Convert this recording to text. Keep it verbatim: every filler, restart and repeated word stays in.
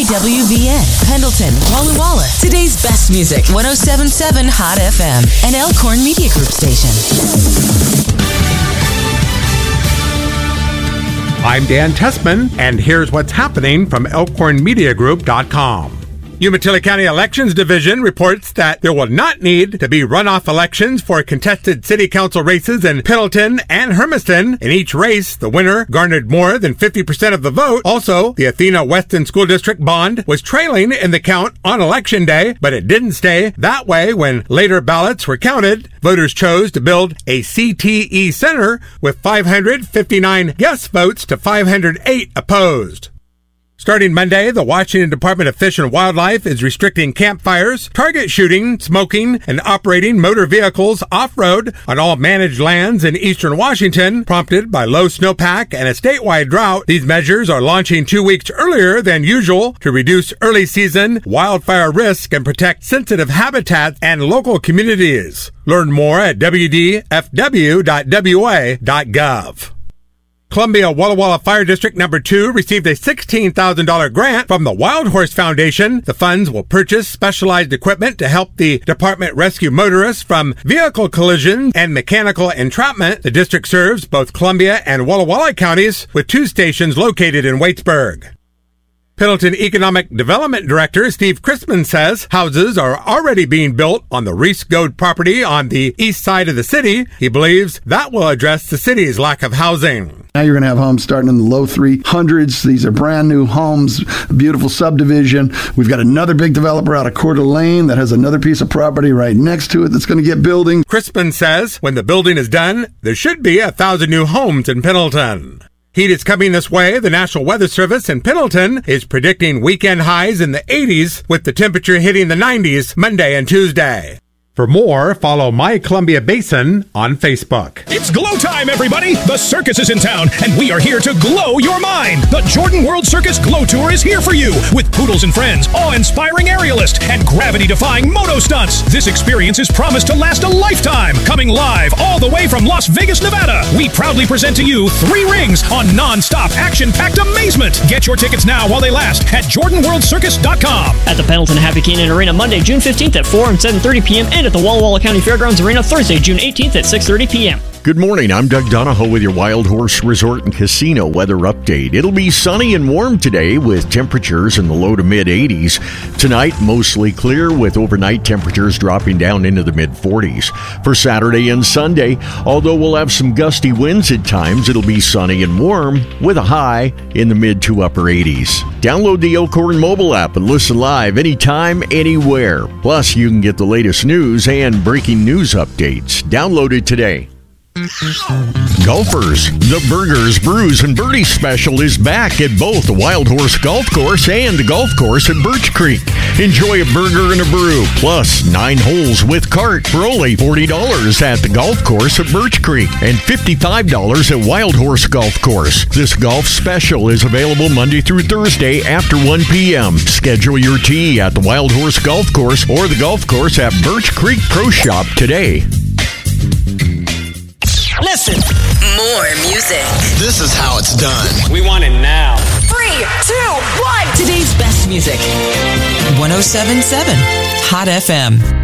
W V N, Pendleton, Walla Walla. Today's best music, one oh seven point seven Hot F M, an Elkhorn Media Group station. I'm Dan Tessman, and here's what's happening from Elkhorn Media Group dot com. Umatilla County Elections Division reports that there will not need to be runoff elections for contested city council races in Pendleton and Hermiston. In each race, the winner garnered more than fifty percent of the vote. Also, the Athena Weston School District bond was trailing in the count on Election Day, but it didn't stay that way when later ballots were counted. Voters chose to build a C T E center with five hundred fifty-nine yes votes to five hundred eight opposed. Starting Monday, the Washington Department of Fish and Wildlife is restricting campfires, target shooting, smoking, and operating motor vehicles off-road on all managed lands in eastern Washington, prompted by low snowpack and a statewide drought. These measures are launching two weeks earlier than usual to reduce early season wildfire risk and protect sensitive habitats and local communities. Learn more at w d f w dot w a dot gov. Columbia Walla Walla Fire District Number two received a sixteen thousand dollars grant from the Wild Horse Foundation. The funds will purchase specialized equipment to help the department rescue motorists from vehicle collisions and mechanical entrapment. The district serves both Columbia and Walla Walla counties with two stations located in Waitsburg. Pendleton Economic Development Director Steve Crispin says houses are already being built on the Reese Goad property on the east side of the city. He believes that will address the city's lack of housing. Now you're going to have homes starting in the low three hundreds. These are brand new homes, beautiful subdivision. We've got another big developer out of Coeur d'Alene that has another piece of property right next to it that's going to get building. Crispin says when the building is done, there should be a thousand new homes in Pendleton. Heat is coming this way. The National Weather Service in Pendleton is predicting weekend highs in the eighties with the temperature hitting the nineties Monday and Tuesday. For more, follow My Columbia Basin on Facebook. It's glow time, everybody! The circus is in town, and we are here to glow your mind! The Jordan World Circus Glow Tour is here for you, with Poodles and Friends, awe-inspiring aerialists, and gravity-defying moto stunts. This experience is promised to last a lifetime. Coming live all the way from Las Vegas, Nevada, we proudly present to you Three Rings on non-stop, action-packed amazement. Get your tickets now while they last at jordan world circus dot com. At the Pendleton Happy Canaan Arena, Monday, June fifteenth at four and seven thirty p.m. and at the Walla Walla County Fairgrounds Arena, Thursday, June eighteenth at six thirty p.m. Good morning. I'm Doug Donahoe with your Wild Horse Resort and Casino weather update. It'll be sunny and warm today with temperatures in the low to mid eighties. Tonight, mostly clear with overnight temperatures dropping down into the mid forties. For Saturday and Sunday, although we'll have some gusty winds at times, it'll be sunny and warm with a high in the mid to upper eighties. Download the Elkhorn mobile app and listen live anytime, anywhere. Plus, you can get the latest news and breaking news updates. Download it today. Golfers, the Burgers, Brews, and Birdies special is back at both the Wild Horse Golf Course and the golf course at Birch Creek. Enjoy a burger and a brew, plus nine holes with cart for only forty dollars at the golf course at Birch Creek and fifty-five dollars at Wild Horse Golf Course. This golf special is available Monday through Thursday after one p.m. Schedule your tee at the Wild Horse Golf Course or the golf course at Birch Creek Pro Shop today. Listen. More music. This is how it's done. We want it now. Three, two, one. Today's best music. one oh seven point seven Hot F M.